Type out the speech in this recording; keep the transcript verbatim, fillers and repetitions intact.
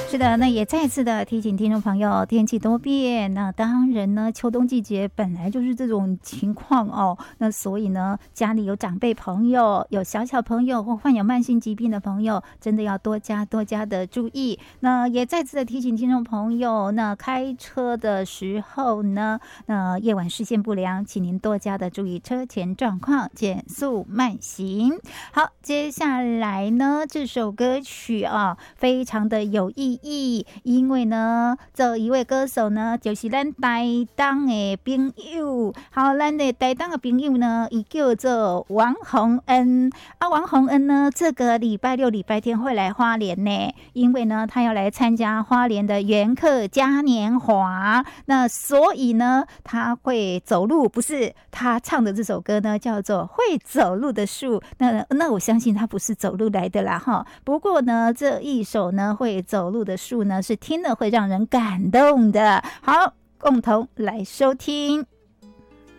是的，那也再次的提醒听众朋友，天气多变，那当然呢，秋冬季节本来就是这种情况哦。那所以呢，家里有长辈朋友、有小小朋友或患有慢性疾病的朋友，真的要多加多加的注意。那也再次的提醒听众朋友，那开车的时候呢，那夜晚视线不良，请您多加的注意车前状况，减速慢行。好，接下来呢，这首歌曲啊，非常的有意义，因为呢，这一位歌手呢，就是咱台东的朋友。好，咱的台东的朋友呢，伊叫做王洪恩啊。王洪恩呢，这个礼拜六、礼拜天会来花莲呢，因为呢，他要来参加花莲的元客嘉年华。那所以呢，他会走路，不是他唱的这首歌呢，叫做《会走路的树》。那那我相信他不是走路来的啦哈。不过呢，这一首呢，会走路的树呢，是听了会让人感动的。好，共同来收听。